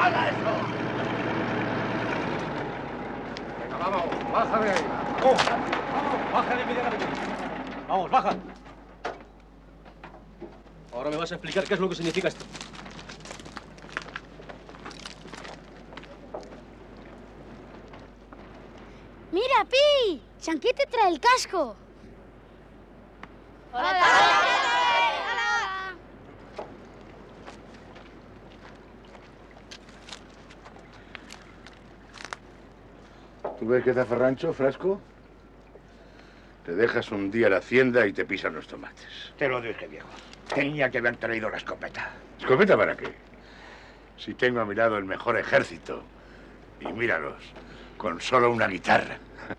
haga eso! Venga, vamos, baja de ahí. Vamos, baja inmediatamente. Vamos, baja. Ahora me vas a explicar qué es lo que significa esto. ¡Mira, Pi! ¡Chanqui te trae el casco! ¡Hola! ¡Hola! ¿Tú ves que zafarrancho, Frasco? Te dejas un día la hacienda y te pisan los tomates. Te lo dije, viejo. Tenía que haber traído la escopeta. ¿Escopeta para qué? Si tengo a mi lado el mejor ejército. Y míralos, con solo una guitarra.